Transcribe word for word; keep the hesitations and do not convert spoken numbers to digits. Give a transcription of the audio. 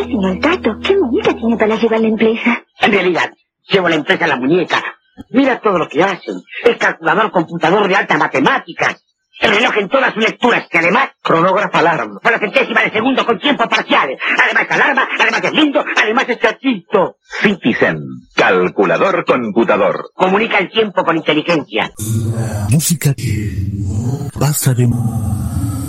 señor Tato. ¿Qué muñeca tiene para llevar la empresa? En realidad, llevo la empresa en la muñeca. Mira todo lo que hacen. El calculador computador de altas matemáticas. El reloj en todas sus lecturas, que además... Cronógrafo alarma. Para la centésima de segundo con tiempo parcial. Además alarma, además es lindo, además es chatito. Citizen, calculador computador. Comunica el tiempo con inteligencia. La música que no pasa de moda.